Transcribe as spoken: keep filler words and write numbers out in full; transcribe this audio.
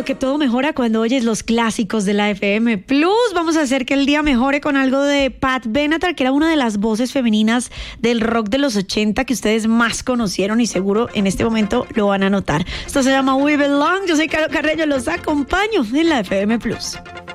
escuchado que todo mejora cuando oyes los clásicos de la F M Plus. Vamos a hacer que el día mejore con algo de Pat Benatar, que era una de las voces femeninas del rock de los ochenta que ustedes más conocieron y seguro en este momento lo van a notar. Esto se llama We Belong. Yo soy Caro Carreño, los acompaño en la F M Plus.